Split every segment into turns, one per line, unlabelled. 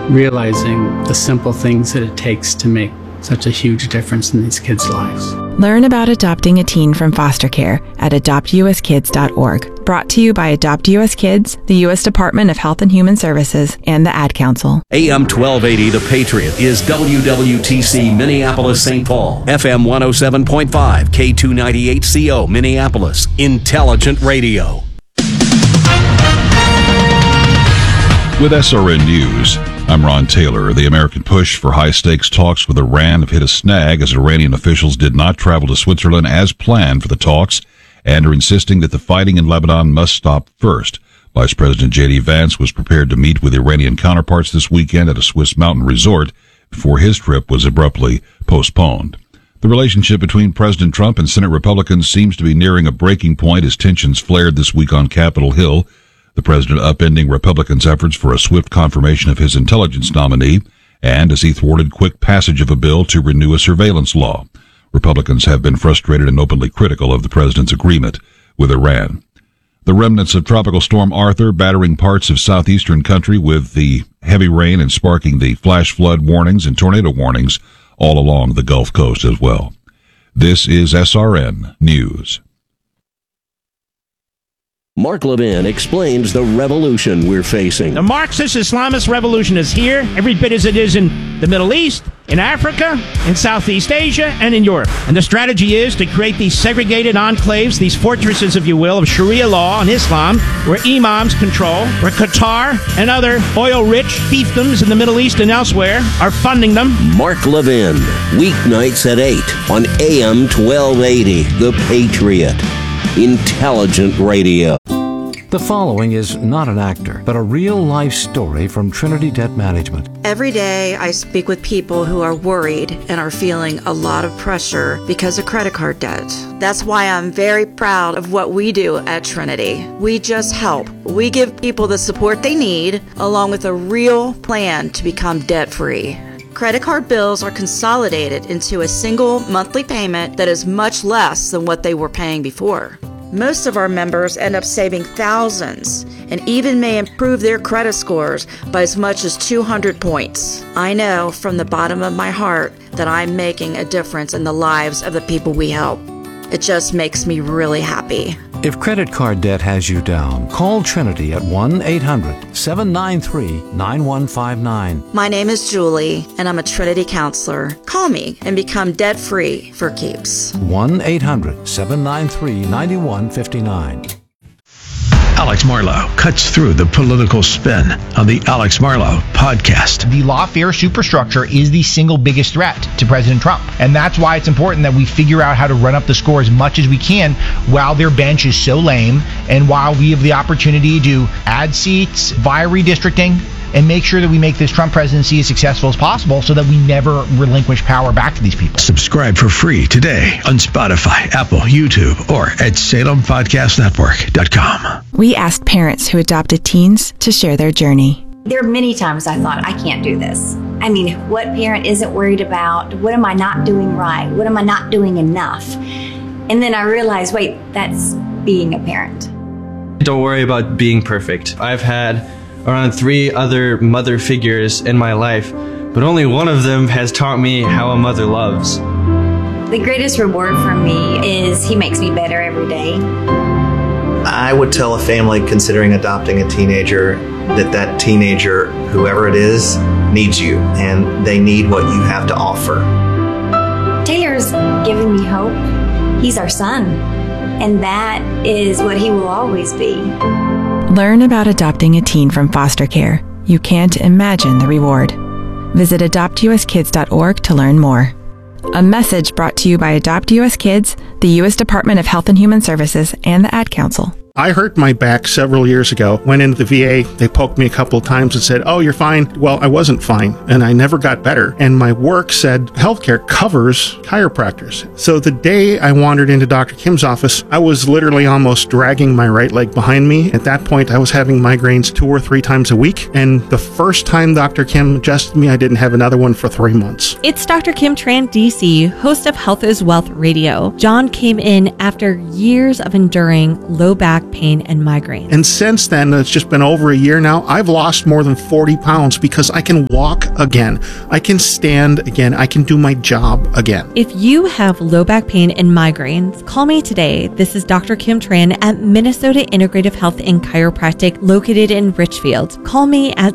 realizing the simple things that it takes to make such a huge difference in these kids' lives.
Learn about adopting a teen from foster care at adoptuskids.org. Brought to you by Adopt US Kids, the U.S. Department of Health and Human Services, and the Ad Council.
AM 1280, The Patriot, is WWTC Minneapolis, St. Paul. FM 107.5, K298CO, Minneapolis. Intelligent Radio.
With SRN News, I'm Ron Taylor. The American push for high-stakes talks with Iran have hit a snag as Iranian officials did not travel to Switzerland as planned for the talks and are insisting that the fighting in Lebanon must stop first. Vice President J.D. Vance was prepared to meet with Iranian counterparts this weekend at a Swiss mountain resort before his trip was abruptly postponed. The relationship between President Trump and Senate Republicans seems to be nearing a breaking point as tensions flared this week on Capitol Hill. The president upending Republicans' efforts for a swift confirmation of his intelligence nominee, and as he thwarted quick passage of a bill to renew a surveillance law. Republicans have been frustrated and openly critical of the president's agreement with Iran. The remnants of Tropical Storm Arthur battering parts of southeastern country with the heavy rain and sparking the flash flood warnings and tornado warnings all along the Gulf Coast as well. This is SRN News.
Mark Levin explains the revolution we're facing.
The Marxist Islamist revolution is here, every bit as it is in the Middle East, in Africa, in Southeast Asia, and in Europe. And the strategy is to create these segregated enclaves, these fortresses, if you will, of Sharia law and Islam, where imams control, where Qatar and other oil-rich fiefdoms in the Middle East and elsewhere are funding them.
Mark Levin, weeknights at 8 on AM 1280, The Patriot. Intelligent Radio.
The following is not an actor, but a real-life story from Trinity Debt Management.
Every day I speak with people who are worried and are feeling a lot of pressure because of credit card debt. That's why I'm very proud of what we do at Trinity. We just help. We give people the support they need, along with a real plan to become debt-free. Credit card bills are consolidated into a single monthly payment that is much less than what they were paying before. Most of our members end up saving thousands and even may improve their credit scores by as much as 200 points. I know from the bottom of my heart that I'm making a difference in the lives of the people we help. It just makes me really happy.
If credit card debt has you down, call Trinity at 1-800-793-9159.
My name is Julie, and I'm a Trinity counselor. Call me and become debt-free for keeps.
1-800-793-9159.
Alex Marlow cuts through the political spin on the Alex Marlow podcast.
The lawfare superstructure is the single biggest threat to President Trump. And that's why it's important that we figure out how to run up the score as much as we can while their bench is so lame and while we have the opportunity to add seats via redistricting and make sure that we make this Trump presidency as successful as possible so that we never relinquish power back to these people.
Subscribe for free today on Spotify, Apple, YouTube, or at SalemPodcastNetwork.com.
We asked parents who adopted teens to share their journey.
There are many times I thought, I can't do this. I mean, what parent isn't worried about? What am I not doing right? What am I not doing enough? And then I realized, wait, that's being a parent.
Don't worry about being perfect. I've had around 3 other mother figures in my life, but only one of them has taught me how a mother loves.
The greatest reward for me is he makes me better every day.
I would tell a family considering adopting a teenager that teenager, whoever it is, needs you, and they need what you have to offer.
Taylor's given me hope. He's our son, and that is what he will always be.
Learn about adopting a teen from foster care. You can't imagine the reward. Visit adoptuskids.org to learn more. A message brought to you by Adopt US Kids, the U.S. Department of Health and Human Services, and the Ad Council.
I hurt my back several years ago. Went into the VA. They poked me a couple of times and said, "Oh, you're fine." Well, I wasn't fine, and I never got better. And my work said healthcare covers chiropractors. So the day I wandered into Dr. Kim's office, I was literally almost dragging my right leg behind me. At that point, I was having migraines 2 or 3 times a week. And the first time Dr. Kim adjusted me, I didn't have another one for 3 months.
It's Dr. Kim Tran, DC, host of Health is Wealth Radio. John came in after years of enduring low back back pain and migraines.
And since then, it's just been over a year now, I've lost more than 40 pounds because I can walk again. I can stand again. I can do my job again.
If you have low back pain and migraines, call me today. This is Dr. Kim Tran at Minnesota Integrative Health and Chiropractic located in Richfield. Call me at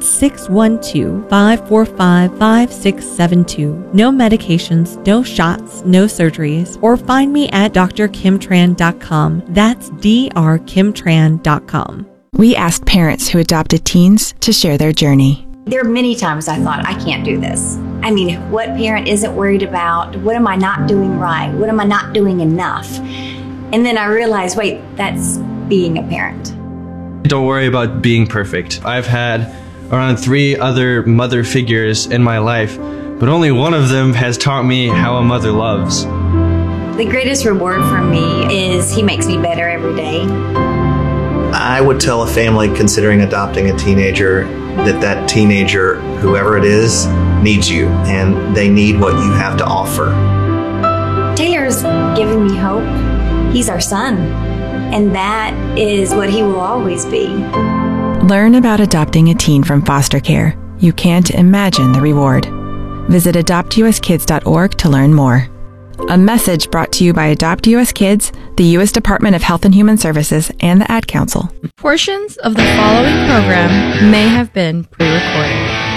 612-545-5672. No medications, no shots, no surgeries, or find me at drkimtran.com. That's drkimtran.com.
We asked parents who adopted teens to share their journey.
There are many times I thought, I can't do this. I mean, what parent isn't worried about, what am I not doing right? What am I not doing enough? And then I realized, wait, that's being a parent.
Don't worry about being perfect. I've had around 3 other mother figures in my life, but only one of them has taught me how a mother loves.
The greatest reward for me is he makes me better every day.
I would tell a family considering adopting a teenager that teenager, whoever it is, needs you, and they need what you have to offer.
Taylor's given me hope. He's our son, and that is what he will always be.
Learn about adopting a teen from foster care. You can't imagine the reward. Visit adoptuskids.org to learn more. A message brought to you by Adopt US Kids, the U.S. Department of Health and Human Services, and the Ad Council.
Portions of the following program may have been pre-recorded.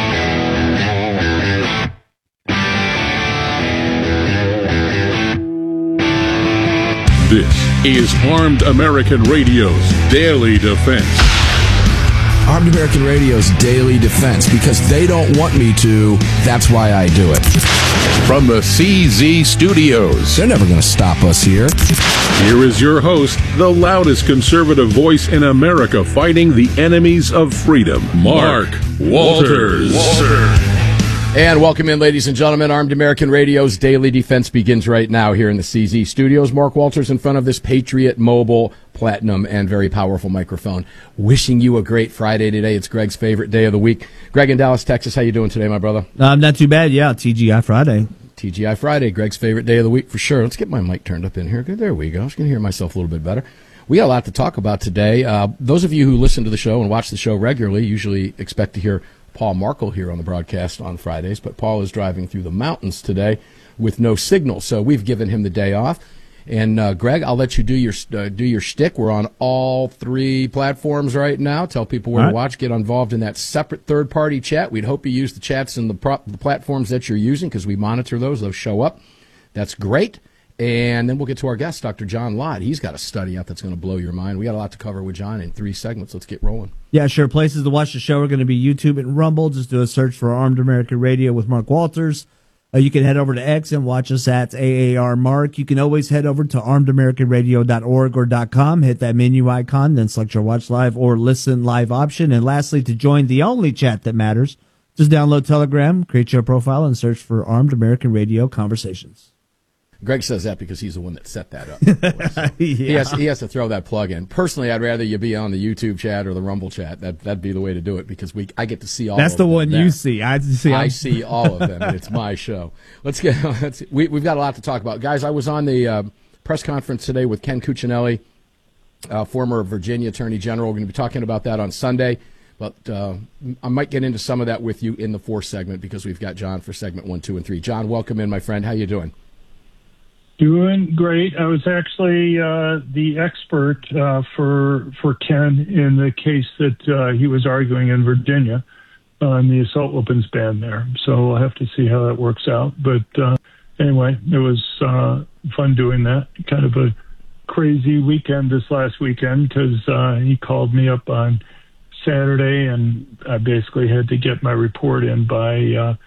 This is Armed American Radio's Daily Defense.
Armed American Radio's Daily Defense, because they don't want me to, that's why I do it.
From the CZ Studios.
They're never going to stop us here.
Here is your host, the loudest conservative voice in America fighting the enemies of freedom, Mark Walters.
And welcome in, ladies and gentlemen. Armed American Radio's Daily Defense begins right now here in the CZ Studios. Mark Walters in front of this Patriot Mobile Platinum and very powerful microphone. Wishing you a great Friday today. It's Greg's favorite day of the week. Greg in Dallas, Texas, how you doing today, my brother?
Not too bad, yeah. TGI Friday.
TGI Friday, Greg's favorite day of the week for sure. Let's get my mic turned up in here. Good, there we go. I was going to hear myself a little bit better. We got a lot to talk about today. Those of you who listen to the show and watch the show regularly usually expect to hear Paul Markle here on the broadcast on Fridays, but Paul is driving through the mountains today with no signal, so we've given him the day off. And Greg, I'll let you do your shtick. We're on all 3 platforms right now. Tell people where to watch. Get involved in that separate third-party chat. We'd hope you use the chats and the platforms that you're using because we monitor those. Those show up. That's great. And then we'll get to our guest, Dr. John Lott. He's got a study out that's going to blow your mind. We got a lot to cover with John in 3 segments. Let's get rolling.
Yeah, sure. Places to watch the show are going to be YouTube and Rumble. Just do a search for Armed American Radio with Mark Walters. You can head over to X and watch us at AAR Mark. You can always head over to armedamericanradio.org or .com. Hit that menu icon, then select your watch live or listen live option. And lastly, to join the only chat that matters, just download Telegram, create your profile, and search for Armed American Radio Conversations.
Greg says that because he's the one that set that up. So he has to throw that plug in. Personally, I'd rather you be on the YouTube chat or the Rumble chat. That'd be the way to do it because I get to see all.
That's
of them.
That's the one
there.
you see. I
see all of them. It's my show. We've got a lot to talk about, guys. I was on the press conference today with Ken Cuccinelli, former Virginia Attorney General. We're going to be talking about that on Sunday. But I might get into some of that with you in the 4th segment because we've got John for segment 1, 2, and 3. John, welcome in, my friend. How you doing?
Doing great. I was actually the expert for Ken in the case that he was arguing in Virginia on the assault weapons ban there. So we'll have to see how that works out. But anyway, it was fun doing that. Kind of a crazy weekend this last weekend because he called me up on Saturday and I basically had to get my report in by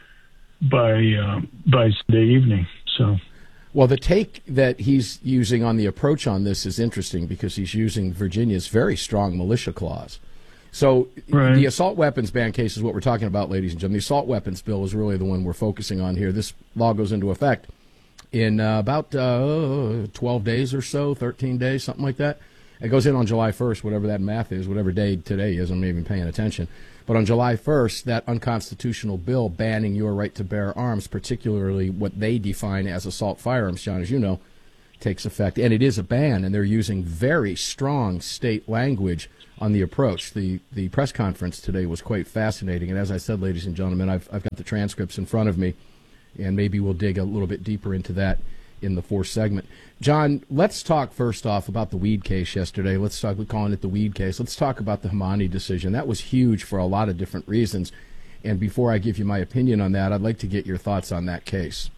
Sunday evening. So.
Well, the take that he's using on the approach on this is interesting because he's using Virginia's very strong militia clause. So the assault weapons ban case is what we're talking about, ladies and gentlemen. The assault weapons bill is really the one we're focusing on here. This law goes into effect in about 12 days or so, 13 days, something like that. It goes in on July 1st, whatever that math is, whatever day today is. I'm not even paying attention. But on July 1st, that unconstitutional bill banning your right to bear arms, particularly what they define as assault firearms, John, as you know, takes effect. And it is a ban, and they're using very strong state language on the approach. The press conference today was quite fascinating. And as I said, ladies and gentlemen, I've got the transcripts in front of me, and maybe we'll dig a little bit deeper into that in the fourth segment. John, let's talk first off about the Weed case yesterday. We're calling it the Weed case. Let's talk about the Hamani decision. That was huge for a lot of different reasons. And before I give you my opinion on that, I'd like to get your thoughts on that case.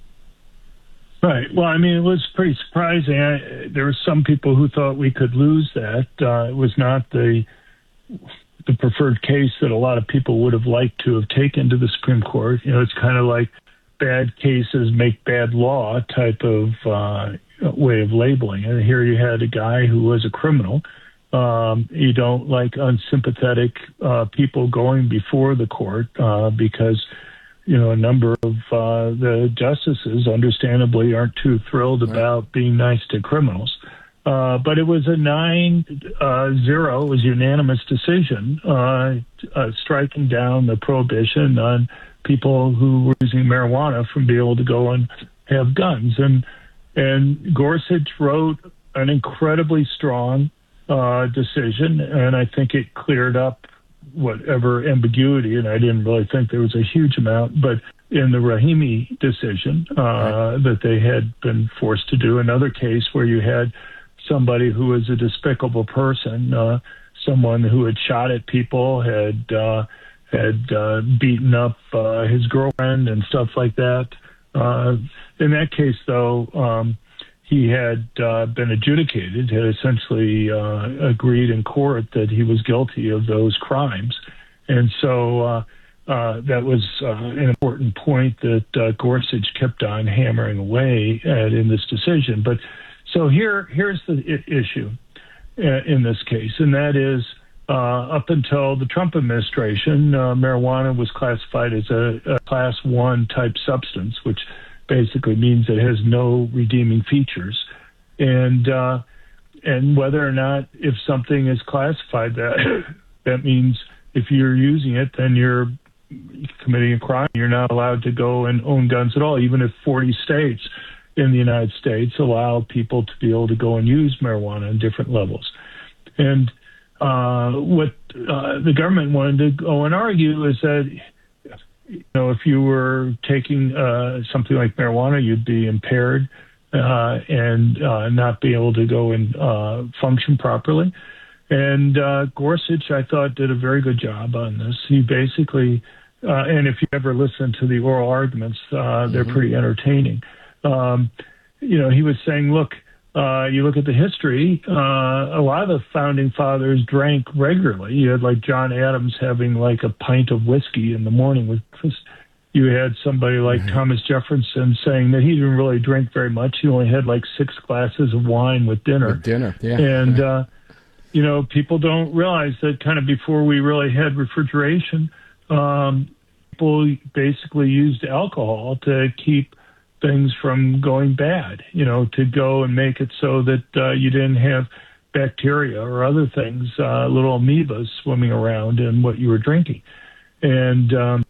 Right. Well, I mean, it was pretty surprising. There were some people who thought we could lose that. It was not the preferred case that a lot of people would have liked to have taken to the Supreme Court. You know, it's kind of like bad cases make bad law type of way of labeling. And here you had a guy who was a criminal. You don't like unsympathetic people going before the court because, you know, a number of the justices understandably aren't too thrilled about being nice to criminals. But it was a 9-0, it was a unanimous decision, striking down the prohibition on people who were using marijuana from being able to go and have guns. And Gorsuch wrote an incredibly strong decision, and I think it cleared up whatever ambiguity, and I didn't really think there was a huge amount, but in the Rahimi decision that they had been forced to do, another case where you had somebody who was a despicable person, someone who had shot at people, had beaten up his girlfriend and stuff like that. In that case, though, he had been adjudicated, had essentially agreed in court that he was guilty of those crimes. And so that was an important point that Gorsuch kept on hammering away at in this decision. But so here's the issue in this case, and that is up until the Trump administration, marijuana was classified as a Class 1 type substance, which basically means it has no redeeming features. And whether or not, if something is classified that means if you're using it, then you're committing a crime. You're not allowed to go and own guns at all, even if 40 states in the United States allow people to be able to go and use marijuana on different levels. And what the government wanted to go and argue is that, you know, if you were taking something like marijuana, you'd be impaired and not be able to go and function properly. And Gorsuch, I thought, did a very good job on this. He basically, and if you ever listen to the oral arguments, they're pretty entertaining. You know, he was saying, look, you look at the history, a lot of the founding fathers drank regularly. You had like John Adams having like a pint of whiskey in the morning with breakfast. You had somebody like Thomas Jefferson saying that he didn't really drink very much. He only had like 6 glasses of wine with dinner.
Yeah.
And, you know, people don't realize that kind of before we really had refrigeration, people basically used alcohol to keep things from going bad, you know, to go and make it so that you didn't have bacteria or other things, little amoebas swimming around in what you were drinking. And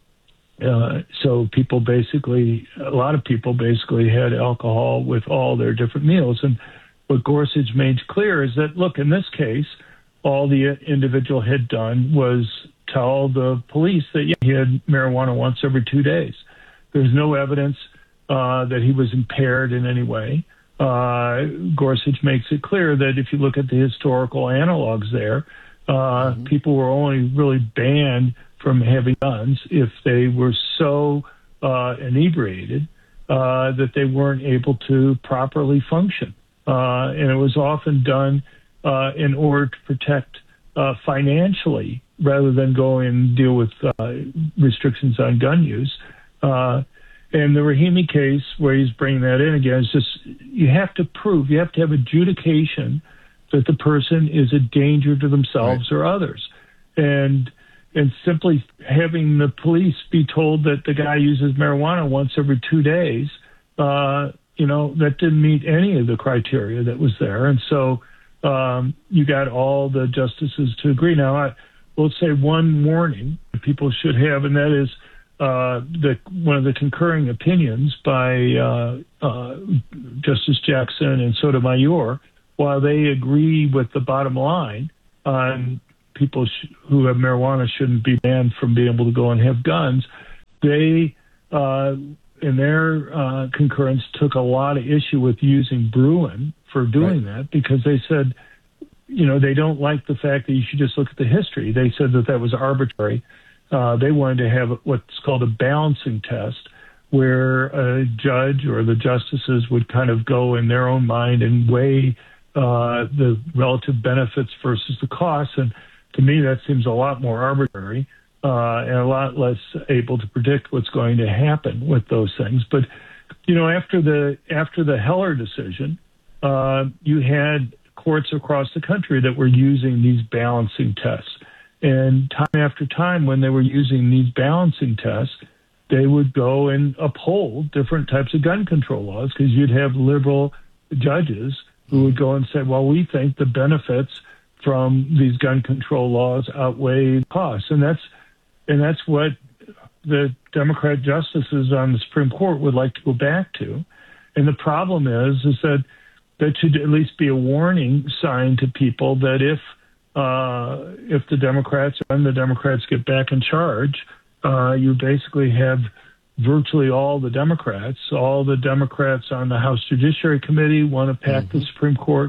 so people basically, a lot of people basically had alcohol with all their different meals. And what Gorsuch made clear is that, look, in this case, all the individual had done was tell the police that he had marijuana once every 2 days. There's no evidence that he was impaired in any way. Gorsuch makes it clear that if you look at the historical analogs there, people were only really banned from having guns if they were so inebriated that they weren't able to properly function. And it was often done in order to protect financially rather than go and deal with restrictions on gun use. And the Rahimi case, where he's bringing that in again, is just you have to prove, you have to have adjudication that the person is a danger to themselves or others. And simply having the police be told that the guy uses marijuana once every 2 days, you know, that didn't meet any of the criteria that was there. And so you got all the justices to agree. Now, I will say one warning people should have, and that is one of the concurring opinions by Justice Jackson and Sotomayor, while they agree with the bottom line on people who have marijuana shouldn't be banned from being able to go and have guns, they, in their concurrence, took a lot of issue with using Bruen for doing that, because they said, they don't like the fact that you should just look at the history. They said that was arbitrary. They wanted to have what's called a balancing test, where a judge or the justices would kind of go in their own mind and weigh the relative benefits versus the costs. And to me, that seems a lot more arbitrary and a lot less able to predict what's going to happen with those things. But, after the Heller decision, you had courts across the country that were using these balancing tests. And time after time, when they were using these balancing tests, they would go and uphold different types of gun control laws, because you'd have liberal judges who would go and say, well, we think the benefits from these gun control laws outweigh the costs. And that's what the Democrat justices on the Supreme Court would like to go back to. And the problem is that should at least be a warning sign to people that if the Democrats, when the Democrats get back in charge, you basically have virtually all the Democrats on the House Judiciary Committee want to pack the Supreme Court,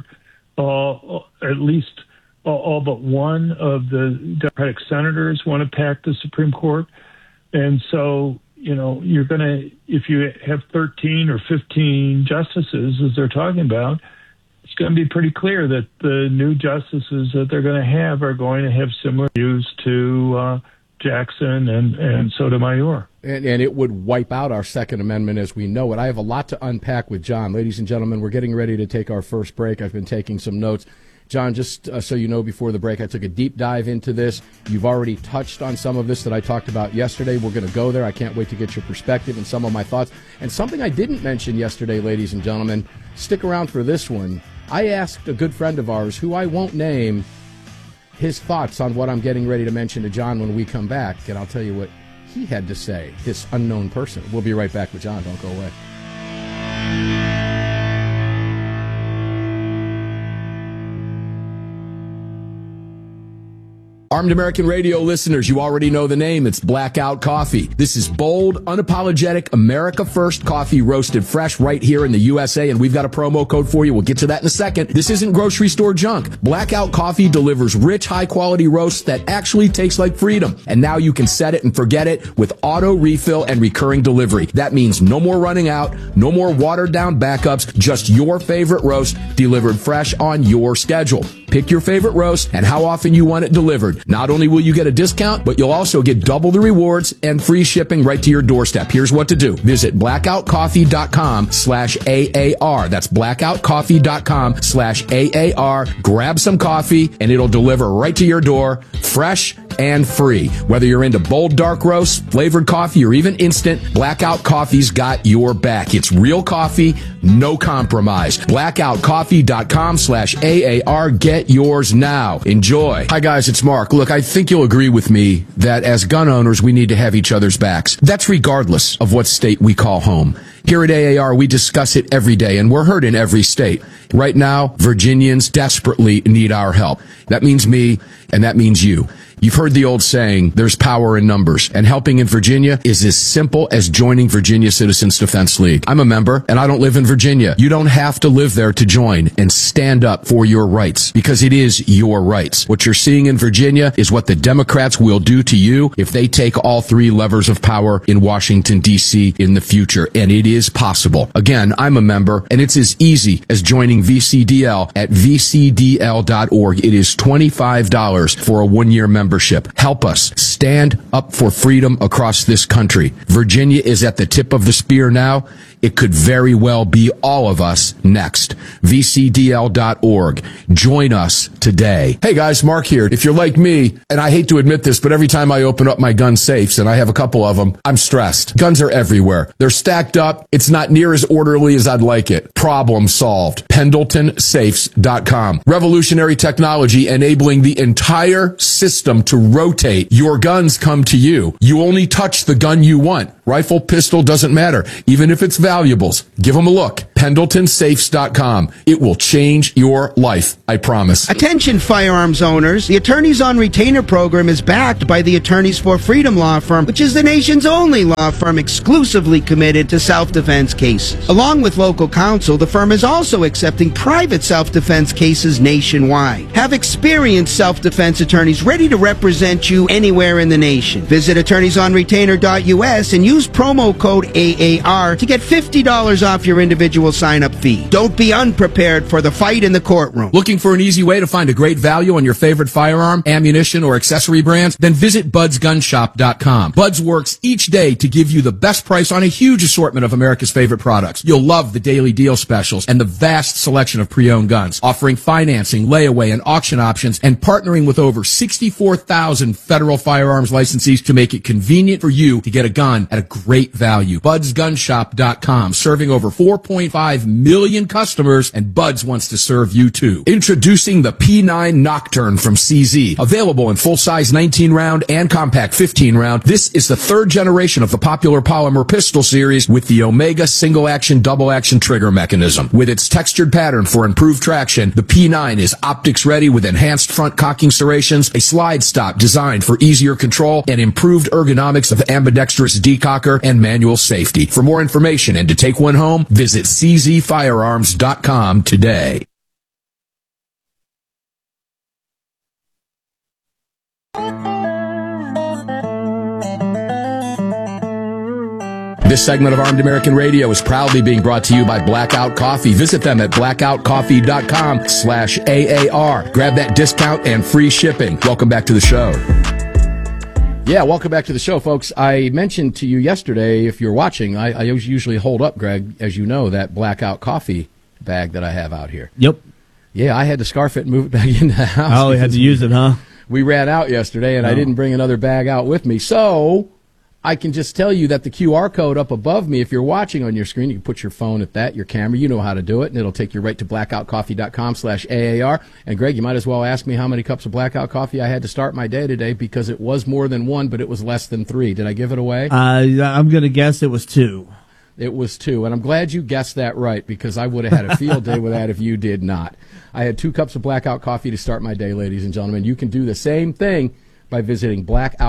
at least all but one of the Democratic senators want to pack the Supreme Court. And so, you're going to, if you have 13 or 15 justices, as they're talking about, it's going to be pretty clear that the new justices that they're going to have are going to have similar views to Jackson and Sotomayor.
And it would wipe out our Second Amendment as we know it. I have a lot to unpack with John. Ladies and gentlemen, we're getting ready to take our first break. I've been taking some notes. John, just so you know, before the break, I took a deep dive into this. You've already touched on some of this that I talked about yesterday. We're going to go there. I can't wait to get your perspective and some of my thoughts. And something I didn't mention yesterday, ladies and gentlemen, stick around for this one. I asked a good friend of ours, who I won't name, his thoughts on what I'm getting ready to mention to John when we come back. And I'll tell you what he had to say, this unknown person. We'll be right back with John. Don't go away. Armed American Radio listeners, you already know the name. It's Blackout Coffee. This is bold, unapologetic, America First coffee roasted fresh right here in the USA, and we've got a promo code for you. We'll get to that in a second. This isn't grocery store junk. Blackout Coffee delivers rich, high-quality roasts that actually taste like freedom. And now you can set it and forget it with auto refill and recurring delivery. That means no more running out, no more watered-down backups, just your favorite roast delivered fresh on your schedule. Pick your favorite roast and how often you want it delivered. Not only will you get a discount, but you'll also get double the rewards and free shipping right to your doorstep. Here's what to do. Visit blackoutcoffee.com/AAR. That's blackoutcoffee.com/AAR. Grab some coffee and it'll deliver right to your door, fresh and free. Whether you're into bold dark roasts, flavored coffee, or even instant, Blackout Coffee's got your back. It's real coffee, no compromise. blackoutcoffee.com/AAR. Get yours now. Enjoy. Hi guys, it's Mark. Look, I think you'll agree with me that as gun owners, we need to have each other's backs. That's regardless of what state we call home. Here at AAR, we discuss it every day, and we're heard in every state. Right now, Virginians desperately need our help. That means me, and that means you. You've heard the old saying, there's power in numbers, and helping in Virginia is as simple as joining Virginia Citizens Defense League. I'm a member, and I don't live in Virginia. You don't have to live there to join and stand up for your rights, because it is your rights. What you're seeing in Virginia is what the Democrats will do to you if they take all three levers of power in Washington, D.C. in the future, and it is possible. Again, I'm a member, and it's as easy as joining VCDL at vcdl.org. It is $25 for a one-year membership. Help us stand up for freedom across this country. Virginia is at the tip of the spear now. It could very well be all of us next. VCDL.org. Join us today. Hey guys, Mark here. If you're like me, and I hate to admit this, but every time I open up my gun safes, and I have a couple of them, I'm stressed. Guns are everywhere. They're stacked up. It's not near as orderly as I'd like it. Problem solved. PendletonSafes.com. Revolutionary technology enabling the entire system to rotate your gun
guns come to you. You only touch the gun you want. Rifle, pistol, doesn't matter. Even if it's valuables. Give them a look. PendletonSafes.com. It will change your life. I promise.
Attention firearms owners. The Attorneys on Retainer program is backed by the Attorneys for Freedom Law Firm, which is the nation's only law firm exclusively committed to self-defense cases. Along with local counsel, the firm is also accepting private self-defense cases nationwide. Have experienced self-defense attorneys ready to represent you anywhere in the nation. Visit attorneysonretainer.us and use promo code AAR to get $50 off your individual sign-up fee. Don't be unprepared for the fight in the courtroom.
Looking for an easy way to find a great value on your favorite firearm, ammunition, or accessory brands? Then visit budsgunshop.com. Buds works each day to give you the best price on a huge assortment of America's favorite products. You'll love the daily deal specials and the vast selection of pre-owned guns, offering financing, layaway, and auction options, and partnering with over 64,000 federal firearms licensees to make it convenient for you to get a gun at a great value. budsgunshop.com, serving over 4.5 million customers, and Buds wants to serve you too. Introducing the P9 Nocturne from CZ, available in full-size 19-round and compact 15-round. This is the third generation of the popular polymer pistol series with the Omega single-action, double-action trigger mechanism. With its textured pattern for improved traction, the P9 is optics-ready with enhanced front cocking serrations, a slide stop designed for easier control, and improved ergonomics of ambidextrous decocker and manual safety. For more information and to take one home, visit czfirearms.com today. This segment of Armed American Radio is proudly being brought to you by Blackout Coffee. Visit them at blackoutcoffee.com/AAR. Grab that discount and free shipping. Welcome back to the show. Yeah, welcome back to the show, folks. I mentioned to you yesterday, if you're watching, I usually hold up, Greg, as you know, that Blackout Coffee bag that I have out here.
Yep.
Yeah, I had to scarf it and move it back into the house.
Oh, you had to use it, huh?
We ran out yesterday, and I didn't bring another bag out with me. So I can just tell you that the QR code up above me, if you're watching on your screen, you can put your phone at that, your camera, you know how to do it, and it'll take you right to blackoutcoffee.com/AAR. And Greg, you might as well ask me how many cups of Blackout Coffee I had to start my day today, because it was more than one, but it was less than 3. Did I give it away?
I'm going to guess it was 2.
It was 2, and I'm glad you guessed that right, because I would have had a field day with that if you did not. I had 2 cups of Blackout Coffee to start my day, ladies and gentlemen. You can do the same thing by visiting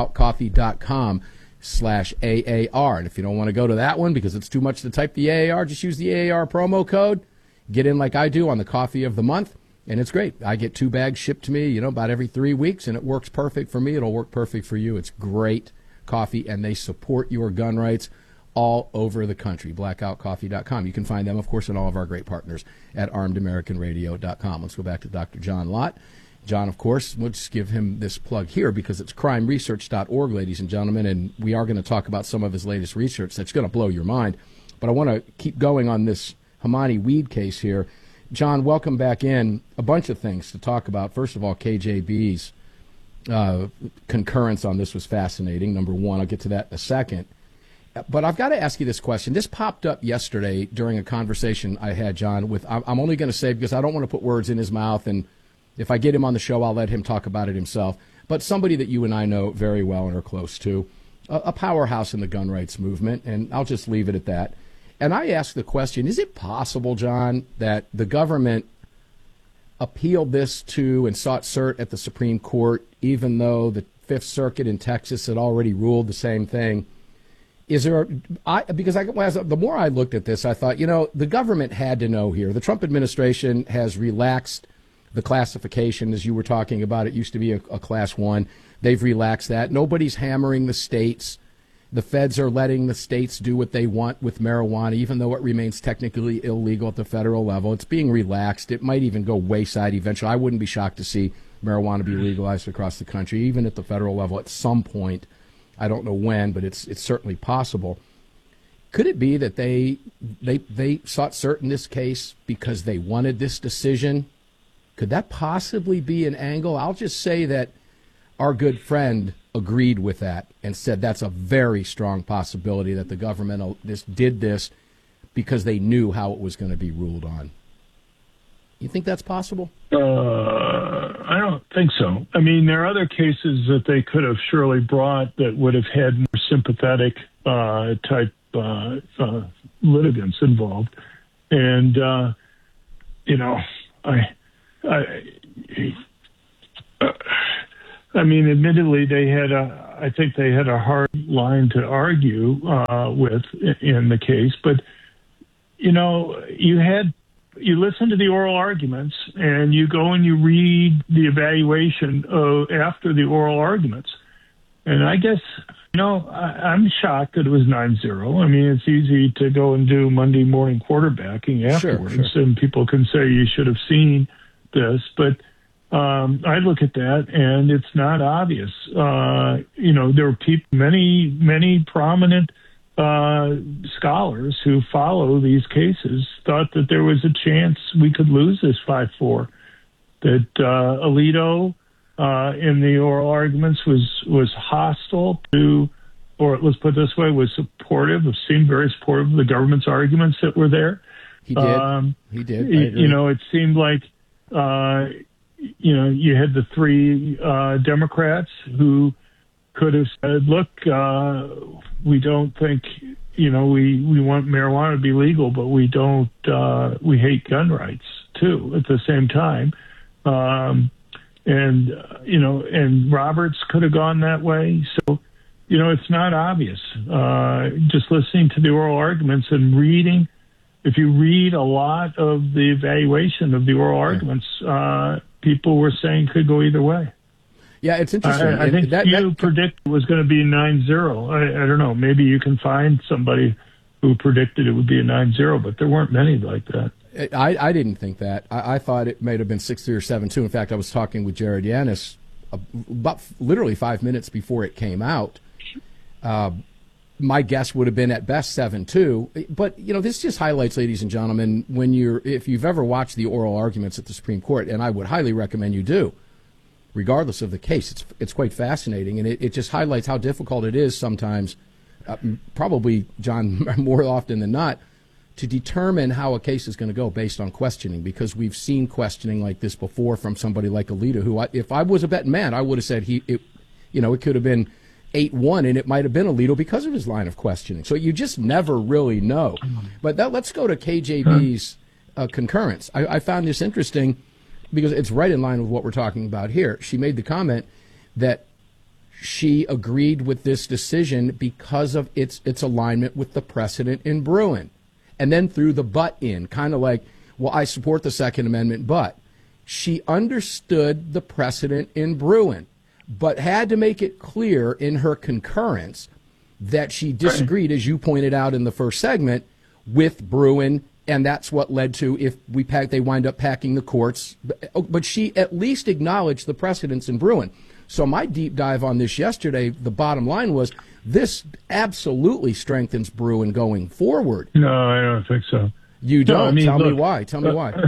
blackoutcoffee.com/AAR. And if you don't want to go to that one because it's too much to type the AAR, just use the AAR promo code. Get in like I do on the coffee of the month, and it's great. I get 2 bags shipped to me, about every 3 weeks, and it works perfect for me. It'll work perfect for you. It's great coffee, and they support your gun rights all over the country. Blackoutcoffee.com. You can find them, of course, and all of our great partners at armedamericanradio.com. Let's go back to Dr. John Lott. John, of course, we'll just give him this plug here because it's crimeresearch.org, ladies and gentlemen, and we are going to talk about some of his latest research that's going to blow your mind. But I want to keep going on this Hamani weed case here. John, welcome back in. A bunch of things to talk about. First of all, KJB's concurrence on this was fascinating, number one. I'll get to that in a second. But I've got to ask you this question. This popped up yesterday during a conversation I had, John, with, I'm only going to say, because I don't want to put words in his mouth, and if I get him on the show, I'll let him talk about it himself. But somebody that you and I know very well and are close to, a powerhouse in the gun rights movement, and I'll just leave it at that. And I asked the question, is it possible, John, that the government appealed this to and sought cert at the Supreme Court, even though the Fifth Circuit in Texas had already ruled the same thing? Is there, the more I looked at this, I thought, the government had to know here. The Trump administration has relaxed the classification, as you were talking about. It used to be a class 1. They've relaxed that. Nobody's hammering the states. The feds are letting the states do what they want with marijuana, even though it remains technically illegal at the federal level. It's being relaxed. It might even go wayside eventually. I wouldn't be shocked to see marijuana be legalized across the country, even at the federal level at some point. I don't know when, but it's certainly possible. Could it be that they sought cert in this case because they wanted this decision? Could that possibly be an angle? I'll just say that our good friend agreed with that and said that's a very strong possibility that the government did this because they knew how it was going to be ruled on. You think that's possible?
I don't think so. I mean, there are other cases that they could have surely brought that would have had more sympathetic type litigants involved, and I mean, admittedly, I think they had a hard line to argue with in the case, but you listen to the oral arguments and you go and you read the evaluation after the oral arguments. And I guess, I'm shocked that it was 9-0. I mean, it's easy to go and do Monday morning quarterbacking afterwards,
Sure.
and people can say you should have seen this, but I look at that and it's not obvious. There were many prominent scholars who follow these cases thought that there was a chance we could lose this 5-4. That Alito in the oral arguments was hostile to, or let's put it this way, was seemed very supportive of the government's arguments that were there.
He did. He did. I agree.
It seemed like you had the three Democrats who could have said, look, we don't think, we want marijuana to be legal, but we don't, we hate gun rights too at the same time. And Roberts could have gone that way. So, it's not obvious. Just listening to the oral arguments and reading, if you read a lot of the evaluation of the oral arguments, people were saying could go either way.
Yeah, it's interesting.
I think you predict it was going to be 9-0. I don't know. Maybe you can find somebody who predicted it would be a 9-0, but there weren't many like that.
I didn't think that. I thought it might have been 6-3 or 7-2. In fact, I was talking with Jared Yanis about literally 5 minutes before it came out. My guess would have been at best 7-2. But, this just highlights, ladies and gentlemen, if you've ever watched the oral arguments at the Supreme Court, and I would highly recommend you do, regardless of the case, it's quite fascinating, and it just highlights how difficult it is sometimes, probably, John, more often than not, to determine how a case is going to go based on questioning, because we've seen questioning like this before from somebody like Alito, who, if I was a betting man, I would have said it could have been 8-1, and it might have been Alito because of his line of questioning. So you just never really know. But let's go to KJB's concurrence. I found this interesting because it's right in line with what we're talking about here. She made the comment that she agreed with this decision because of its alignment with the precedent in Bruen. And then threw the but in, kind of like, well, I support the Second Amendment, but she understood the precedent in Bruen, but had to make it clear in her concurrence that she disagreed, as you pointed out in the first segment, with Bruen, and that's what led to they wind up packing the courts. But she at least acknowledged the precedents in Bruen. So my deep dive on this yesterday, the bottom line was this absolutely strengthens Bruen going forward.
No, I don't think so.
You don't?
No,
Tell me why. Tell me why.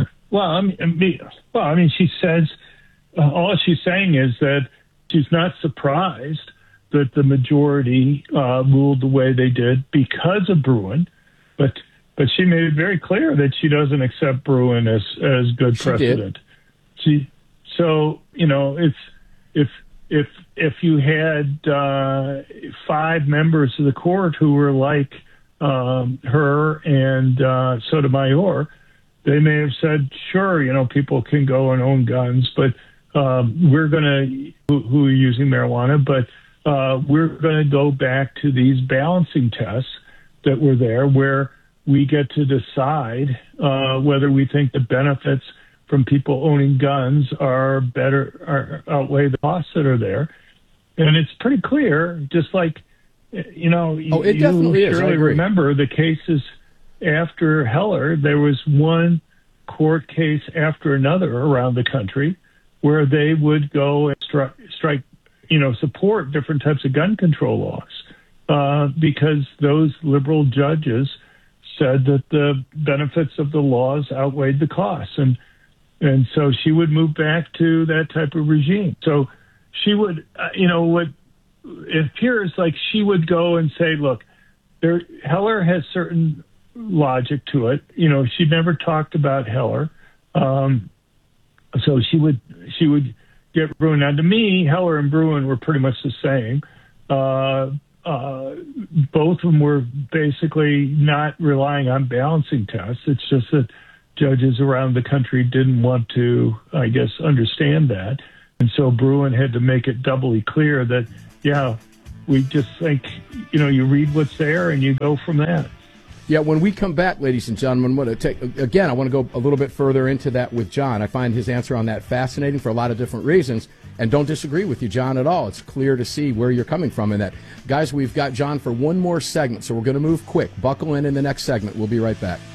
She says all she's saying is that she's not surprised that the majority ruled the way they did because of Bruen, but she made it very clear that she doesn't accept Bruen as good precedent. If you had 5 members of the court who were like her and Sotomayor, they may have said, sure, people can go and own guns, but we're going to, who are using marijuana, but we're going to go back to these balancing tests that were there where we get to decide whether we think the benefits from people owning guns are outweigh the costs that are there. And it's pretty clear, just like,
it definitely is. I agree.
Remember the cases after Heller, there was one court case after another around the country where they would go and strike, support different types of gun control laws because those liberal judges said that the benefits of the laws outweighed the costs. And so she would move back to that type of regime. So she would, what it appears like she would go and say, look, Heller has certain logic to it. She never talked about Heller. So she would get Bruin. Now, to me, Heller and Bruin were pretty much the same. Both of them were basically not relying on balancing tests. It's just that judges around the country didn't want to, I guess, understand that. And so Bruin had to make it doubly clear that, yeah, we just think, you read what's there and you go from that.
Yeah, when we come back, ladies and gentlemen, I want to go a little bit further into that with John. I find his answer on that fascinating for a lot of different reasons, and don't disagree with you, John, at all. It's clear to see where you're coming from in that. Guys, we've got John for one more segment, so we're going to move quick. Buckle in the next segment. We'll be right back.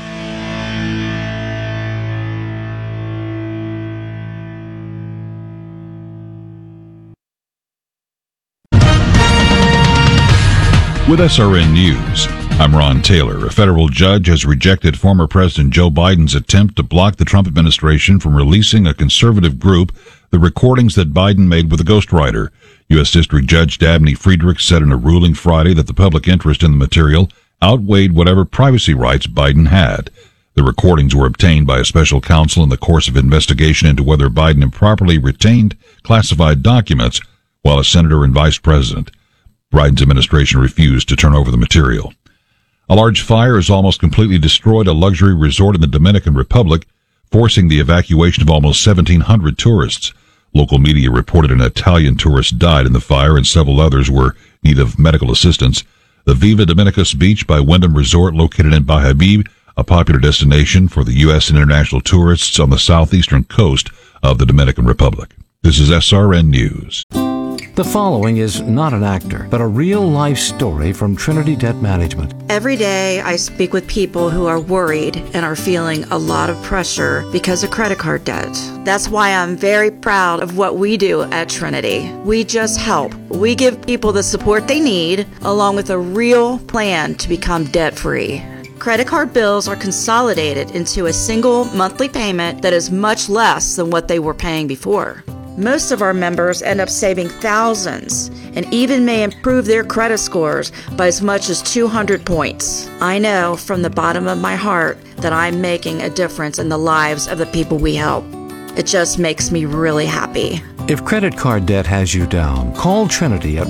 With SRN News, I'm Ron Taylor. A federal judge has rejected former President Joe Biden's attempt to block the Trump administration from releasing a conservative group the recordings that Biden made with a ghostwriter. U.S. District Judge Dabney Friedrich said in a ruling Friday that the public interest in the material outweighed whatever privacy rights Biden had. The recordings were obtained by a special counsel in the course of investigation into whether Biden improperly retained classified documents while a senator and vice president. Biden's administration refused to turn over the material. A large fire has almost completely destroyed a luxury resort in the Dominican Republic, forcing the evacuation of almost 1,700 tourists. Local media reported an Italian tourist died in the fire and several others were in need of medical assistance. The Viva Dominicus Beach by Wyndham Resort, located in Bahabib, a popular destination for the U.S. and international tourists on the southeastern coast of the Dominican Republic. This is SRN News.
The following is not an actor, but a real-life story from Trinity Debt Management.
Every day I speak with people who are worried and are feeling a lot of pressure because of credit card debt. That's why I'm very proud of what we do at Trinity. We just help. We give people the support they need, along with a real plan to become debt-free. Credit card bills are consolidated into a single monthly payment that is much less than what they were paying before. Most of our members end up saving thousands and even may improve their credit scores by as much as 200 points. I know from the bottom of my heart that I'm making a difference in the lives of the people we help. It just makes me really happy.
If credit card debt has you down, call Trinity at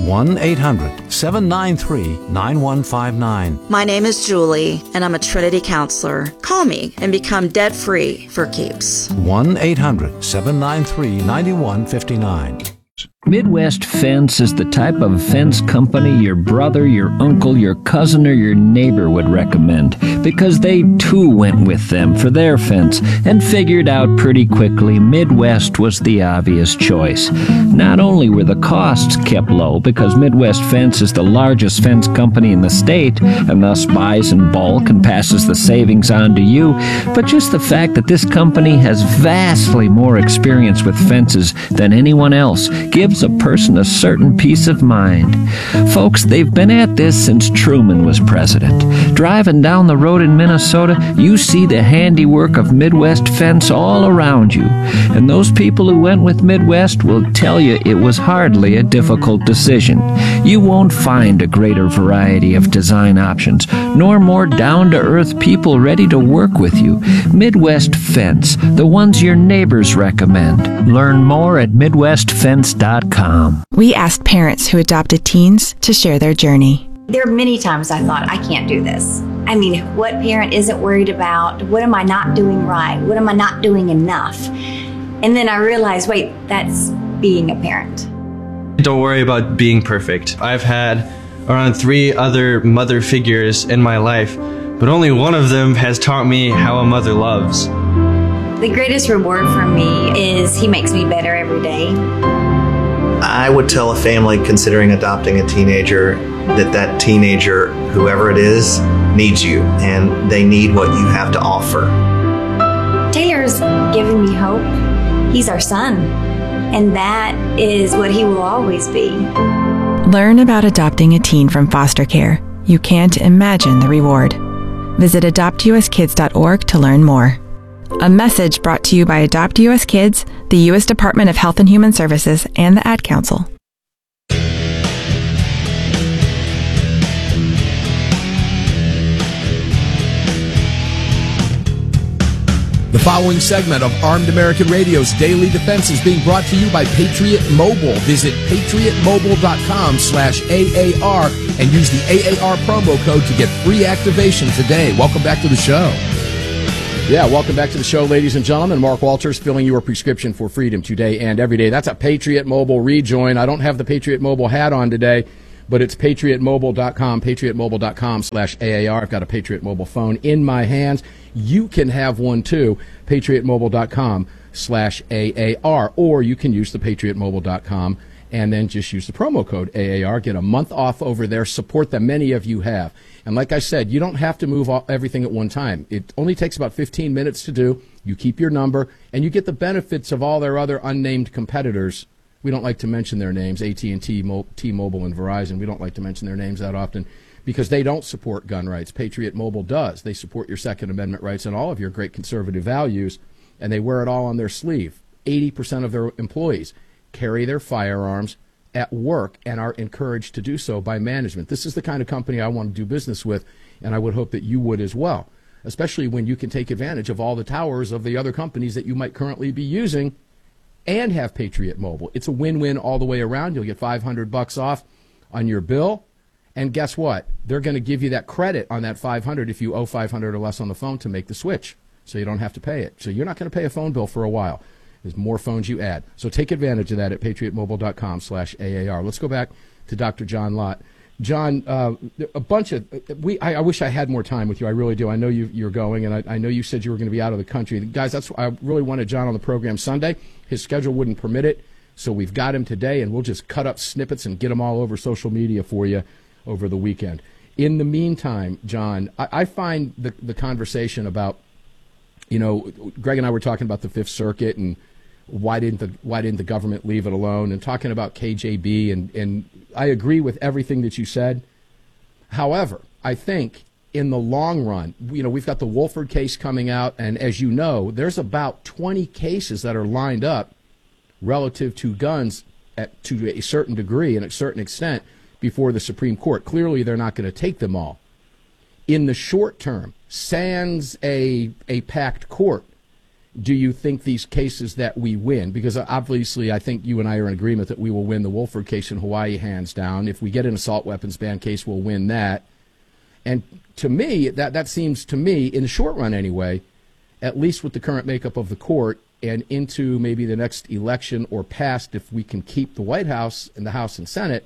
1-800-793-9159.
My name is Julie, and I'm a Trinity counselor. Call me and become debt-free for keeps.
1-800-793-9159.
Midwest Fence is the type of fence company your brother, your uncle, your cousin, or your neighbor would recommend because they too went with them for their fence and figured out pretty quickly Midwest was the obvious choice. Not only were the costs kept low because Midwest Fence is the largest fence company in the state and thus buys in bulk and passes the savings on to you, but just the fact that this company has vastly more experience with fences than anyone else gives a person a certain peace of mind. Folks, they've been at this since Truman was president. Driving down the road in Minnesota, you see the handiwork of Midwest Fence all around you. And those people who went with Midwest will tell you it was hardly a difficult decision. You won't find a greater variety of design options, nor more down-to-earth people ready to work with you. Midwest Fence, the ones your neighbors recommend. Learn more at MidwestFence.com.
We asked parents who adopted teens to share their journey.
There are many times I thought, I can't do this. I mean, what parent isn't worried about, what am I not doing right? What am I not doing enough? And then I realized, wait, that's being a parent.
Don't worry about being perfect. I've had around 3 other mother figures in my life, but only one of them has taught me how a mother loves.
The greatest reward for me is he makes me better every day.
I would tell a family considering adopting a teenager that that teenager, whoever it is, needs you, and they need what you have to offer.
Taylor's given me hope. He's our son, and that is what he will always be.
Learn about adopting a teen from foster care. You can't imagine the reward. Visit adoptuskids.org to learn more. A message brought to you by Adopt U.S. Kids, the U.S. Department of Health and Human Services, and the Ad Council.
The
following segment of Armed American Radio's Daily Defense is being brought to you by Patriot Mobile. Visit patriotmobile.com/AAR and use the AAR promo code to get free activation today. Welcome back to the show. Yeah, welcome back to the show, ladies and gentlemen. Mark Walters filling your prescription for freedom today and every day. That's a Patriot Mobile rejoin. I don't have the Patriot Mobile hat on today, but it's patriotmobile.com, patriotmobile.com/AAR. I've got a Patriot Mobile phone in my hands. You can have one too, patriotmobile.com/AAR, or you can use the patriotmobile.com and then just use the promo code AAR. Get a month off over there. Support them. Many of you have. And like I said, you don't have to move everything at one time. It only takes about 15 minutes to do. You keep your number, and you get the benefits of all their other unnamed competitors. We don't like to mention their names, AT&T, T-Mobile, and Verizon. We don't like to mention their names that often because they don't support gun rights. Patriot Mobile does. They support your Second Amendment rights and all of your great conservative values, and they wear it all on their sleeve. 80% of their employees carry their firearms at work and are encouraged to do so by management. This is the kind of company I want to do business with, and I would hope that you would as well, especially when you can take advantage of all the towers of the other companies that you might currently be using and have Patriot Mobile. It's a win-win all the way around. You'll get $500 off on your bill, and guess what? They're going to give you that credit on that $500 if you owe $500 or less on the phone to make the switch, so you don't have to pay it. So you're not going to pay a phone bill for a while. There's more phones you add. So take advantage of that at patriotmobile.com/AAR. Let's go back to Dr. John Lott. John, I wish I had more time with you. I really do. I know you're going, and I know you said you were going to be out of the country. Guys, I really wanted John on the program Sunday. His schedule wouldn't permit it, so we've got him today, and we'll just cut up snippets and get them all over social media for you over the weekend. In the meantime, John, I find the conversation about, Greg and I were talking about the Fifth Circuit and why didn't the government leave it alone, and talking about KJB, and I agree with everything that you said. However, I think in the long run, we've got the Woolford case coming out, and as you know, there's about 20 cases that are lined up relative to guns to a certain degree and a certain extent before the Supreme Court. Clearly, they're not going to take them all. In the short term, sans a packed court, do you think these cases that we win, because obviously I think you and I are in agreement that we will win the Woolford case in Hawaii hands down. If we get an assault weapons ban case, we'll win that. And to me, that seems to me, in the short run anyway, at least with the current makeup of the court and into maybe the next election or past, if we can keep the White House and the House and Senate,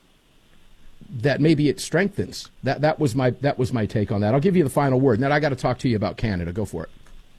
that maybe it strengthens. That was my take on that. I'll give you the final word, and then I got to talk to you about Canada. Go for it.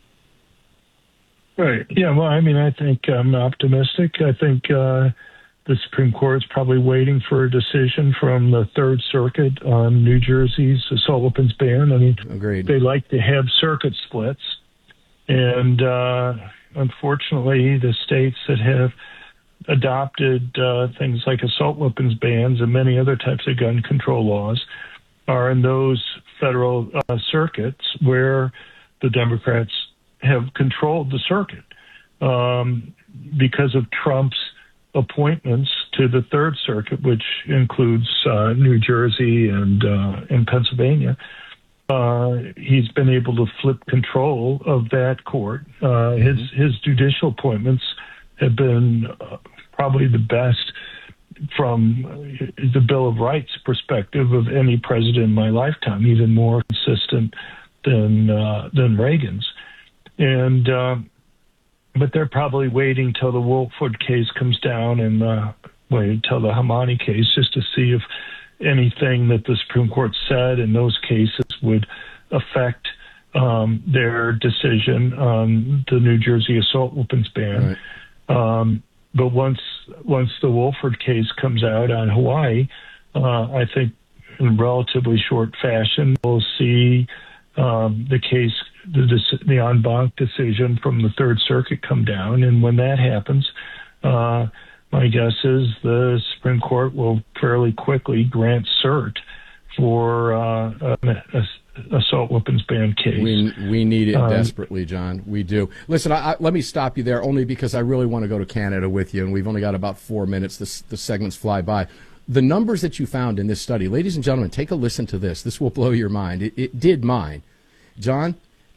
Right. Yeah. Well, I think I'm optimistic. I think the Supreme Court is probably waiting for a decision from the Third Circuit on New Jersey's assault weapons ban.
Agreed.
They like to have circuit splits, and unfortunately, the states that have adopted things like assault weapons bans and many other types of gun control laws are in those federal circuits where the Democrats have controlled the circuit because of Trump's appointments to the Third Circuit, which includes New Jersey and Pennsylvania. He's been able to flip control of that court. His judicial appointments have been probably the best from the Bill of Rights perspective of any president in my lifetime, even more consistent than Reagan's. And but they're probably waiting till the Woolford case comes down and wait till the Hamani case just to see if anything that the Supreme Court said in those cases would affect their decision on the New Jersey assault weapons ban. Right. But once the Woolford case comes out on Hawaii, I think in relatively short fashion we'll see the case, the en banc decision from the Third Circuit come down, and when that happens, my guess is the Supreme Court will fairly quickly grant cert for an assault weapons ban case.
We need it desperately, John. We do. Listen, let me stop you there only because I really want to go to Canada with you, and we've only got about 4 minutes. The segments fly by. The numbers that you found in this study, ladies and gentlemen, take a listen to this. This will blow your mind. It did mine. John,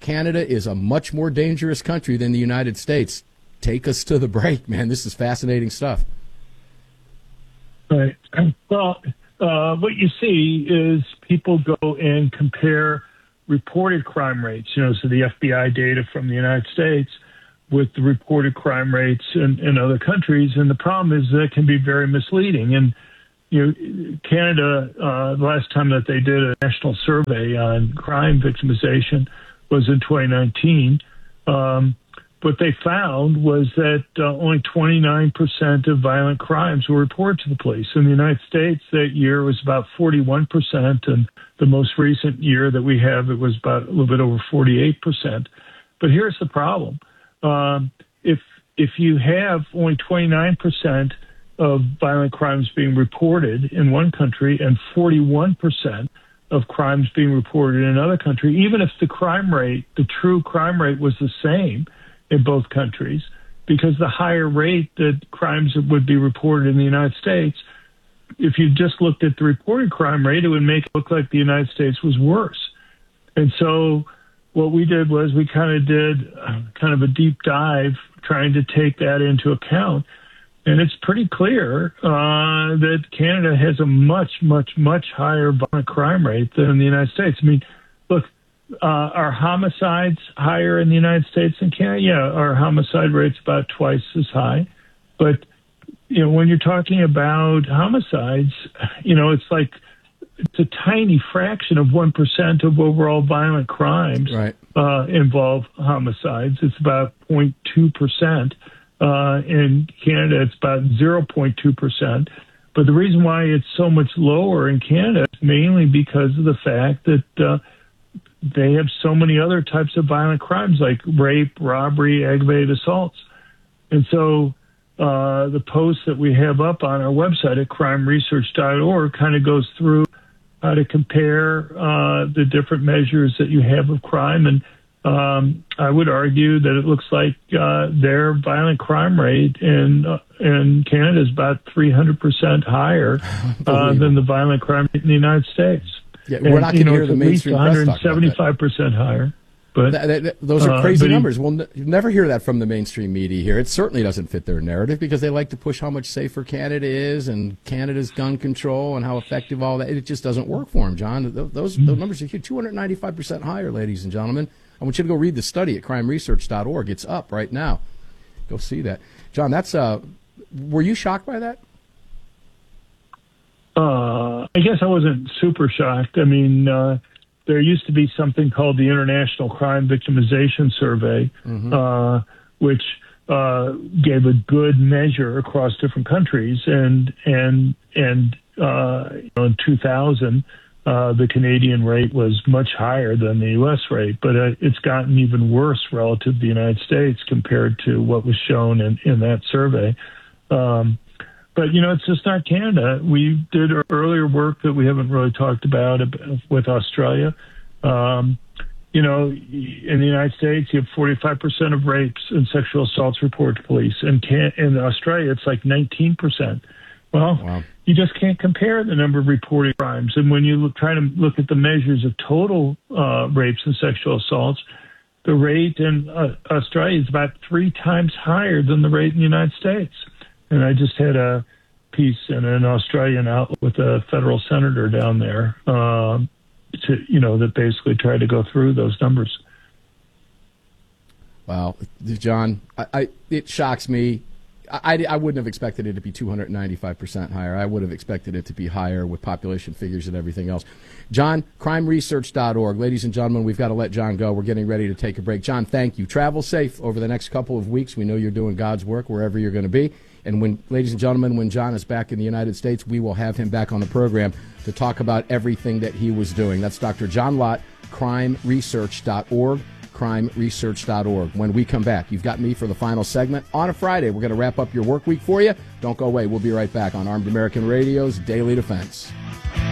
Canada is a much more dangerous country than the United States. Take us to the break, man. This is fascinating stuff.
Right. Well, what you see is people go and compare reported crime rates, so the FBI data from the United States with the reported crime rates in other countries. And the problem is that it can be very misleading. And, Canada, the last time that they did a national survey on crime victimization was in 2019. What they found was that only 29% of violent crimes were reported to the police. In the United States, that year was about 41%, and the most recent year that we have, it was about a little bit over 48%. But here's the problem. If you have only 29% of violent crimes being reported in one country and 41% of crimes being reported in another country, even if the crime rate, the true crime rate was the same in both countries, because the higher rate that crimes would be reported in the United States, if you just looked at the reported crime rate, it would make it look like the United States was worse. And so what we did was we did a deep dive trying to take that into account. And it's pretty clear that Canada has a much, much, much higher violent crime rate than the United States. I mean, look, are homicides higher in the United States than Canada? Yeah, our homicide rate's about twice as high. But, when you're talking about homicides, it's a tiny fraction of 1% of overall violent crimes involve homicides. It's about 0.2%. In Canada, it's about 0.2%. But the reason why it's so much lower in Canada is mainly because of the fact that they have so many other types of violent crimes like rape, robbery, aggravated assaults. And so the post that we have up on our website at crimeresearch.org kind of goes through how to compare the different measures that you have of crime. And I would argue that it looks like their violent crime rate in Canada is about 300% higher than the violent crime rate in the United States.
Yeah, we're not going to hear the mainstream press talk about that.
175% higher. But
those are crazy numbers. We'll never hear that from the mainstream media here. It certainly doesn't fit their narrative because they like to push how much safer Canada is and Canada's gun control and how effective all that. It just doesn't work for them, John. Those numbers are huge, 295% higher, ladies and gentlemen. I want you to go read the study at crimeresearch.org. It's up right now. Go see that. John, were you shocked by that?
I guess I wasn't super shocked. I mean, there used to be something called the International Crime Victimization Survey, which gave a good measure across different countries. And in 2000, the Canadian rate was much higher than the U.S. rate, but it's gotten even worse relative to the United States compared to what was shown in that survey. But, it's just not Canada. We did earlier work that we haven't really talked about with Australia. In the United States, you have 45% of rapes and sexual assaults reported to police. In Australia, it's like 19%. Well, wow. You just can't compare the number of reported crimes. And when you try to look at the measures of total rapes and sexual assaults, the rate in Australia is about 3 times higher than the rate in the United States. And I just had a piece in an Australian outlet with a federal senator down there that basically tried to go through those numbers.
Wow. John, it shocks me. I wouldn't have expected it to be 295% higher. I would have expected it to be higher with population figures and everything else. John, crimeresearch.org. Ladies and gentlemen, we've got to let John go. We're getting ready to take a break. John, thank you. Travel safe over the next couple of weeks. We know you're doing God's work wherever you're going to be. And ladies and gentlemen, when John is back in the United States, we will have him back on the program to talk about everything that he was doing. That's Dr. John Lott, crimeresearch.org. crimeresearch.org. When we come back, you've got me for the final segment. On a Friday, we're going to wrap up your work week for you. Don't go away. We'll be right back on Armed American Radio's Daily Defense.